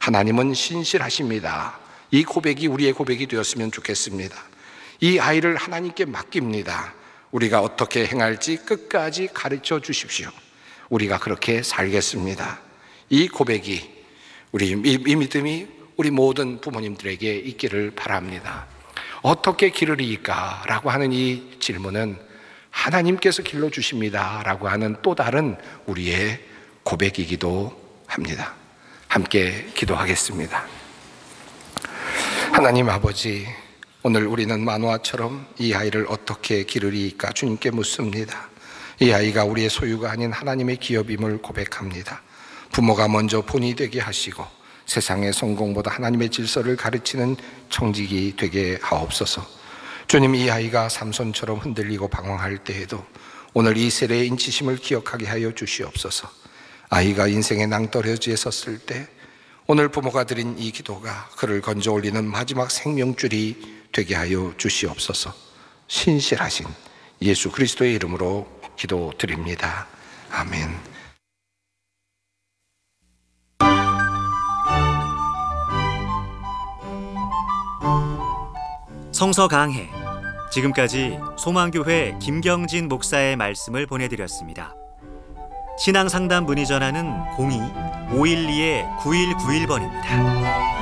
하나님은 신실하십니다. 이 고백이 우리의 고백이 되었으면 좋겠습니다. 이 아이를 하나님께 맡깁니다. 우리가 어떻게 행할지 끝까지 가르쳐 주십시오. 우리가 그렇게 살겠습니다. 이 고백이, 이 믿음이 우리 모든 부모님들에게 있기를 바랍니다. 어떻게 기르리까? 라고 하는 이 질문은 하나님께서 길러주십니다 라고 하는 또 다른 우리의 고백이기도 합니다. 함께 기도하겠습니다. 하나님 아버지, 오늘 우리는 마노아처럼 이 아이를 어떻게 기르리까 주님께 묻습니다. 이 아이가 우리의 소유가 아닌 하나님의 기업임을 고백합니다. 부모가 먼저 본이 되게 하시고 세상의 성공보다 하나님의 질서를 가르치는 청직이 되게 하옵소서. 주님, 이 아이가 삼손처럼 흔들리고 방황할 때에도 오늘 이 세례의 인치심을 기억하게 하여 주시옵소서. 아이가 인생의 낭떠러지에 섰을 때 오늘 부모가 드린 이 기도가 그를 건져 올리는 마지막 생명줄이 되게 하여 주시옵소서. 신실하신 예수 그리스도의 이름으로 기도드립니다. 아멘. 성서 강해, 지금까지 소망교회 김경진 목사의 말씀을 보내드렸습니다. 신앙상담 문의 전화는 02-512-9191번입니다.